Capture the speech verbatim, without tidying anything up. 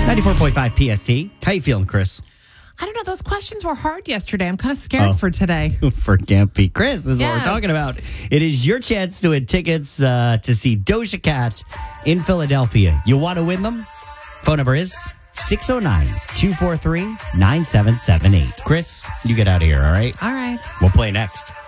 ninety-four point five P S T. How you feeling, Chris? I don't know. Those questions were hard yesterday. I'm kind of scared Oh. for today. For Camp Pete. Chris, this is what Yes. we're talking about. It is your chance to win tickets uh, to see Doja Cat in Philadelphia. You want to win them? Phone number is six oh nine, two four three, nine seven seven eight. Chris, you get out of here, all right? All right. We'll play next.